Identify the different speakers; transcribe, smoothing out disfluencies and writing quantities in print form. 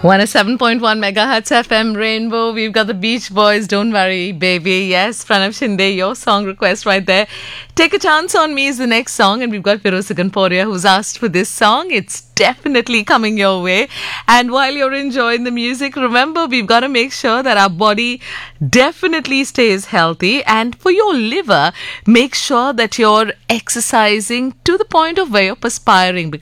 Speaker 1: 107.1 megahertz FM Rainbow. We've got the Beach Boys, Don't Worry Baby. Yes, Pranav Shinde, your song request right there. Take a Chance on Me is the next song, and we've got Firoz Poria who's asked for this song. It's definitely coming your way. And while you're enjoying the music, remember we've got to make sure that our body definitely stays healthy. And for your liver, make sure that you're exercising to the point of where you're perspiring.